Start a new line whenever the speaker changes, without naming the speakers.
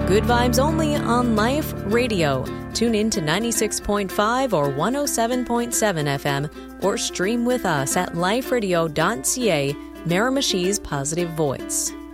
Good vibes only on Life Radio. Tune in to 96.5 or 107.7 FM or stream with us at liferadio.ca, Miramichi's Positive Voice.